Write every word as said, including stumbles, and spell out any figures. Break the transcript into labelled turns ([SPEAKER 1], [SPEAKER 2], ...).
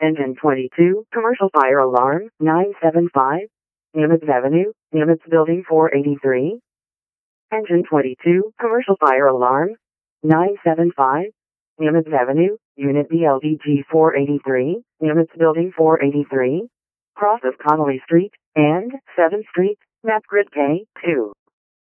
[SPEAKER 1] Engine twenty-two, commercial fire alarm, nine seven five. Nimitz Avenue, Nimitz Building four eighty-three. Engine twenty-two, commercial fire alarm, nine seven five. Nimitz Avenue, Unit B L D G four eighty-three, Nimitz Building four eighty-three. Cross of Connolly Street and seventh Street, map grid K two.